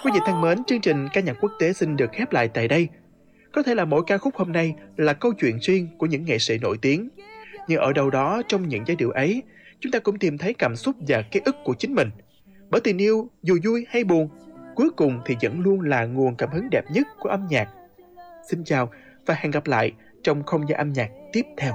Quý vị thân mến, chương trình ca nhạc quốc tế xin được khép lại tại đây. Có thể là mỗi ca khúc hôm nay là câu chuyện riêng của những nghệ sĩ nổi tiếng, nhưng ở đâu đó trong những giai điệu ấy, chúng ta cũng tìm thấy cảm xúc và ký ức của chính mình. Bởi tình yêu, dù vui hay buồn, cuối cùng thì vẫn luôn là nguồn cảm hứng đẹp nhất của âm nhạc. Xin chào và hẹn gặp lại trong không gian âm nhạc tiếp theo.